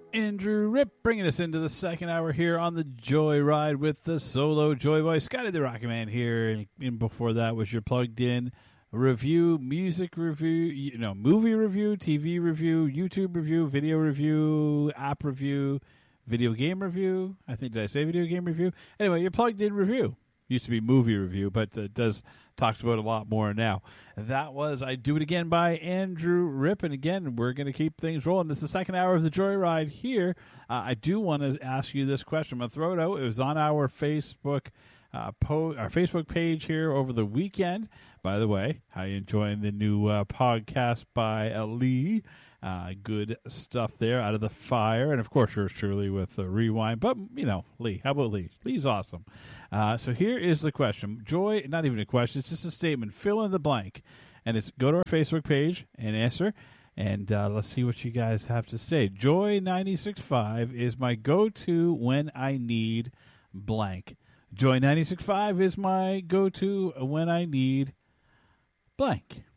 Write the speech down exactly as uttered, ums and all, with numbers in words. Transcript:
Andrew Rip bringing us into the second hour here on the Joyride with the solo Joy Boy. Scotty the Rocket Man here. And before that was your plugged in review, music review, you know, movie review, T V review, YouTube review, video review, app review, video game review. I think, did I say video game review? Anyway, your plugged in review. Used to be movie review, but it does talks about a lot more now. That was I Do It Again by Andrew Rip. And again, we're going to keep things rolling. This is the second hour of the Joyride here. Uh, I do want to ask you this question. I'm going to throw it out. It was on our Facebook uh, po- our Facebook page here over the weekend. By the way, how you enjoying the new uh, podcast by uh, Lee? Uh, good stuff there out of the fire. And, of course, yours truly with the Rewind. But, you know, Lee. How about Lee? Lee's awesome. Uh, so here is the question. Joy, not even a question. It's just a statement. Fill in the blank. And it's go to our Facebook page and answer. And uh, let's see what you guys have to say. Joy ninety-six point five is my go-to when I need blank. Joy ninety-six point five is my go-to when I need blank.